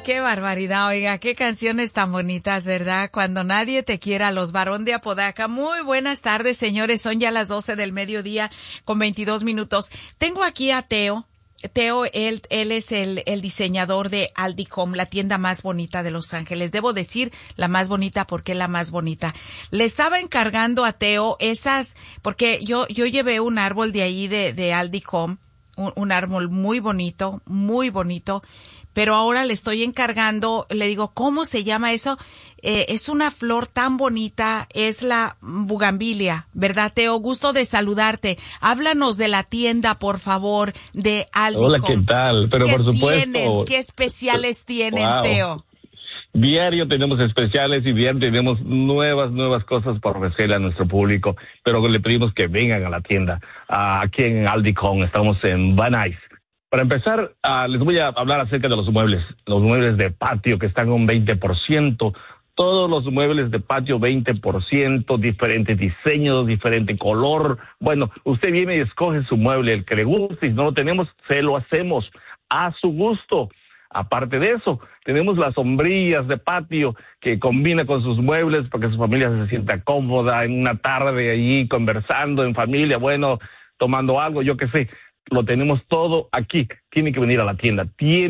Qué barbaridad, oiga, qué canciones tan bonitas, ¿verdad? Cuando nadie te quiera, Los Barón de Apodaca. Muy buenas tardes, señores, son ya las 12 del mediodía con 22 minutos. Tengo aquí a Teo. Teo, él es el diseñador de Aldicom, la tienda más bonita de Los Ángeles. Debo decir la más bonita porque es la más bonita. Le estaba encargando a Teo porque yo llevé un árbol de ahí de Aldicom, un árbol muy bonito, pero ahora le estoy encargando, le digo, ¿cómo se llama eso? Es una flor tan bonita, es la bugambilia, ¿verdad, Teo? Gusto de saludarte. Háblanos de la tienda, por favor, de Aldicom. Hola, ¿qué tal? Pero por supuesto. ¿Qué especiales tienen, wow. Teo? Diario tenemos especiales y diario tenemos nuevas cosas para ofrecerle a nuestro público, pero le pedimos que vengan a la tienda. Aquí en Aldicom, estamos en Van Nuys. Para empezar, les voy a hablar acerca de los muebles de patio que están un 20%, todos los muebles de patio 20%, diferentes diseños, diferente color. Bueno, usted viene y escoge su mueble, el que le guste, y si no lo tenemos, se lo hacemos a su gusto. Aparte de eso, tenemos las sombrillas de patio que combina con sus muebles para que su familia se sienta cómoda en una tarde allí conversando en familia, bueno, tomando algo, yo qué sé. Lo tenemos todo aquí. Tiene que venir a la tienda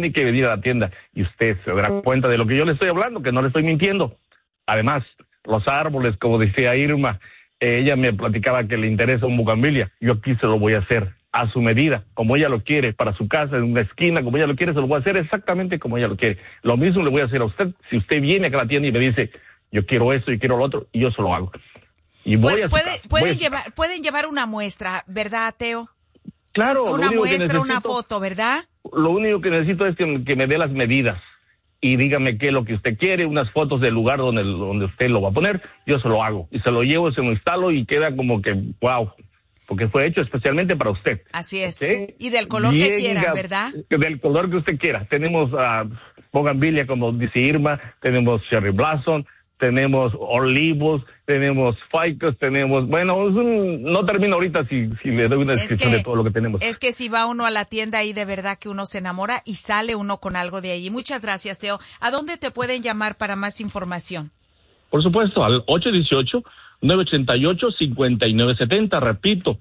y usted se dará cuenta de lo que yo le estoy hablando, que no le estoy mintiendo. Además, los árboles, como decía Irma, ella me platicaba que le interesa un bugambilia. Yo aquí se lo voy a hacer a su medida, como ella lo quiere, para su casa, en una esquina, como ella lo quiere, se lo voy a hacer exactamente como ella lo quiere. Lo mismo le voy a hacer a usted. Si usted viene acá a la tienda y me dice, yo quiero esto y quiero lo otro, y yo se lo hago. Y pueden llevar una muestra, ¿verdad, Teo? Claro. Una muestra, una foto, ¿verdad? Lo único que necesito es que me dé las medidas y dígame qué es lo que usted quiere, unas fotos del lugar donde usted lo va a poner, yo se lo hago y se lo llevo, se lo instalo y queda como que wow, porque fue hecho especialmente para usted. Así es. ¿Okay? Y del color que quiera, ¿verdad? Del color que usted quiera. Tenemos bugambilia, como dice Irma, tenemos cherry blossom, tenemos olivos, tenemos ficus, tenemos, bueno, no termino ahorita si le doy una descripción de todo lo que tenemos. Es que si va uno a la tienda ahí, de verdad que uno se enamora y sale uno con algo de ahí. Muchas gracias, Teo. ¿A dónde te pueden llamar para más información? Por supuesto, al 818-988-5970, repito,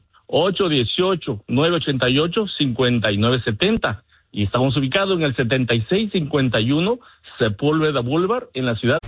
818-988-5970. Y estamos ubicados en el 7651 Sepúlveda Boulevard, en la ciudad